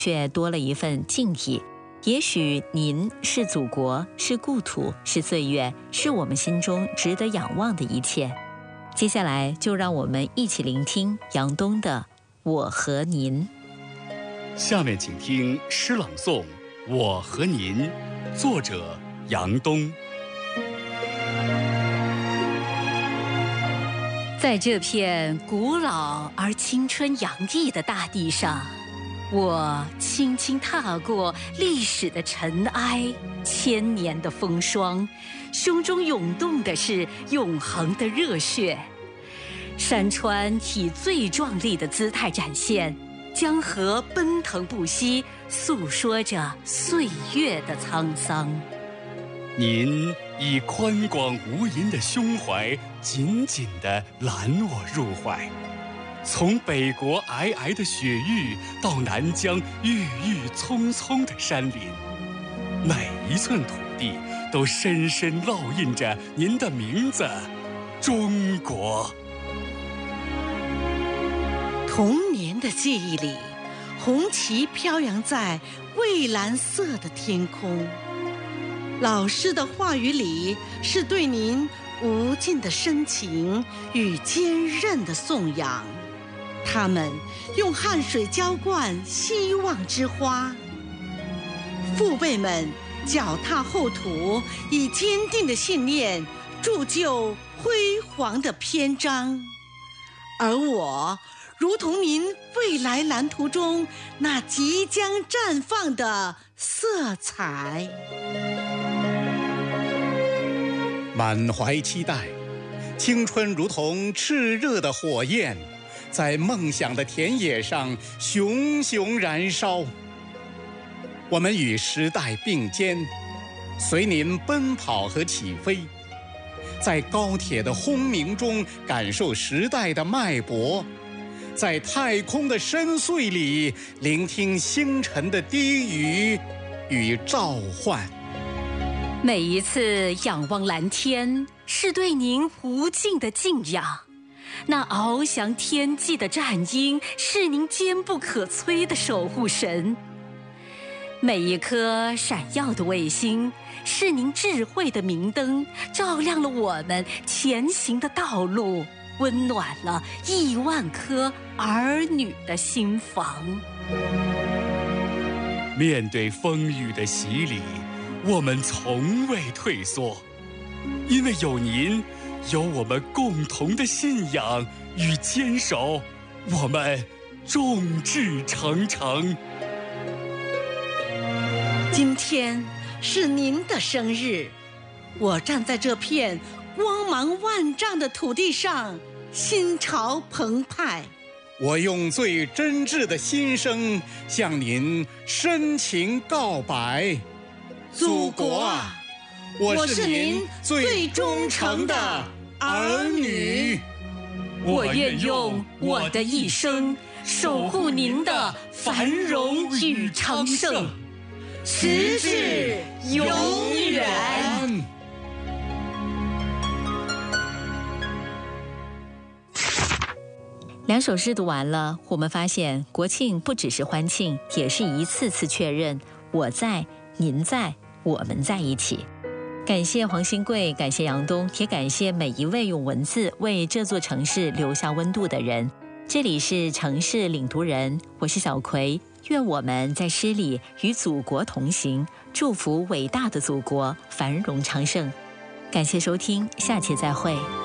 却多了一份敬意。也许您是祖国，是故土，是岁月，是我们心中值得仰望的一切。接下来就让我们一起聆听杨东的《我和您》。 下面请听诗朗诵《我和您》，作者杨东。 在这片古老而青春洋溢的大地上，我轻轻踏过历史的尘埃，千年的风霜，胸中涌动的是永恒的热血。山川以最壮丽的姿态展现，江河奔腾不息，诉说着岁月的沧桑。 您以宽广无垠的胸怀，紧紧地揽我入怀。从北国皑皑的雪域，到南疆郁郁葱葱的山林，每一寸土地都深深烙印着您的名字——中国。 童年的记忆里，红旗飘扬在蔚蓝色的天空。老师的话语里，是对您无尽的深情与坚韧的颂扬。他们用汗水浇灌希望之花，父辈们脚踏后土，以坚定的信念铸就辉煌的篇章。而我如同您未来蓝图中那即将绽放的色彩。 满怀期待，青春如同炽热的火焰，在梦想的田野上熊熊燃烧。我们与时代并肩，随您奔跑和起飞，在高铁的轰鸣中感受时代的脉搏，在太空的深邃里聆听星辰的低语与召唤。 每一次仰望蓝天，是对您无尽的敬仰。那翱翔天际的战鹰，是您坚不可摧的守护神。每一颗闪耀的卫星，是您智慧的明灯，照亮了我们前行的道路，温暖了亿万颗儿女的心房。 面对风雨的洗礼，我们从未退缩，因为有您，有我们共同的信仰与坚守，我们众志成城。 今天是您的生日，我站在这片光芒万丈的土地上，心潮澎湃。 我用最真挚的心声向您深情告白。祖国啊，我是您最忠诚的儿女。 我愿用我的一生守护您的繁荣与昌盛，直至永远。两首诗读完了，我们发现国庆不只是欢庆，也是一次次确认我在，您在，我们在一起。感谢黄新贵，感谢杨东，也感谢每一位用文字为这座城市留下温度的人。这里是城市领读人，我是小葵，愿我们在诗里与祖国同行，祝福伟大的祖国繁荣昌盛。感谢收听，下期再会。